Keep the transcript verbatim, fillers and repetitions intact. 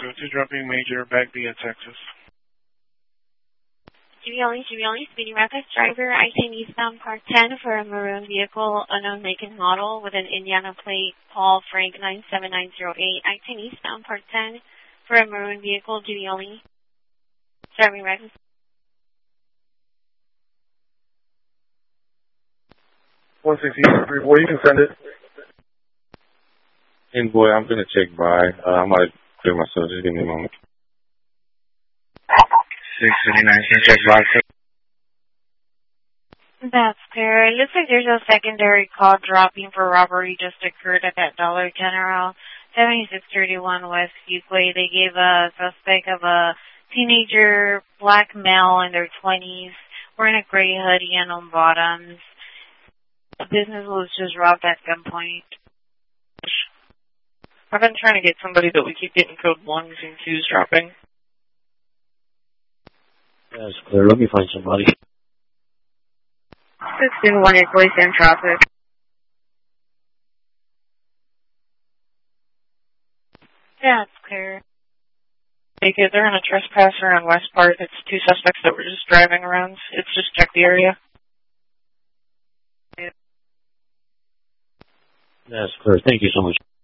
Echo two, dropping major, back via Texas. G B L E, G B L E, speeding Rapids, driver, I ten eastbound Park ten for a maroon vehicle, unknown make and model, with an Indiana plate, Paul Frank nine seven nine zero eight, I ten eastbound Park ten for a maroon vehicle, G B L E, driving Rapids. one sixty, three four, you can send it. And boy, I'm going to check by. Uh, I might clear myself. Just give me a moment. six fifty-nine, can check by. That's clear. It looks like there's a secondary call dropping for robbery just occurred at that Dollar General, seventy-six thirty-one West Fuquay. They gave a suspect of a teenager, black male in their twenties, wearing a gray hoodie and on bottoms. The business was just robbed at gunpoint. I've been trying to get somebody, but we keep getting code ones and twos dropping. That's clear. Let me find somebody. sixteen one is voice in traffic. Yeah, it's clear. Take it. They're in a trespasser on West Part. It's two suspects that were just driving around. It's just check the area. That's clear. Thank you so much.